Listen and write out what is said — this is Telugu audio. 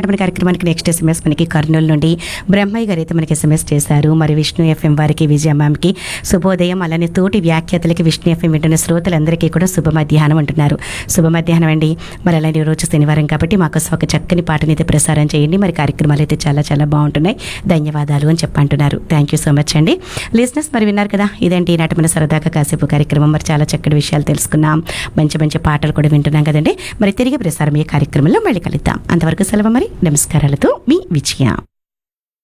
మన కార్యక్రమానికి నెక్స్ట్ ఎస్ఎంఎస్ మనకి కర్నూలు నుండి బ్రహ్మయ్య గారు అయితే మనకి ఎస్ఎంఎస్ చేశారు. మరి విష్ణు ఎఫ్ఎం వారికి, విజయ మ్యామ్కి శుభోదయం. అలానే తోటి వ్యాఖ్యాతలకి, విష్ణు ఎఫ్ఎం వింటున్న శ్రోతలందరికీ కూడా శుభ మధ్యాహ్నం అంటున్నారు. శుభ మధ్యాహ్నం అండి. మరి అలాంటి రోజు శనివారం కాబట్టి మాకు ఒక చక్కని పాటని అయితే ప్రసారం చేయండి. మరి కార్యక్రమాలు అయితే చాలా చాలా బాగుంటున్నాయి, ధన్యవాదాలు అని చెప్పంటున్నారు. థ్యాంక్ యూ సో మచ్ అండి. లిజనర్స్ మరి విన్నారు కదా, ఇదేంటి ఈనాటి మన సరదాగా కాసేపు కార్యక్రమం. మరి చాలా చక్కటి విషయాలు తెలుసుకున్నాం, మంచి మంచి పాటలు కూడా వింటున్నాం కదండి. మరి తిరిగి ప్రసారం ఈ కార్యక్రమంలో మళ్ళీ కలుద్దాం. అంతవరకు సెలవు. మరి నమస్కారాలతో మీ విజయ.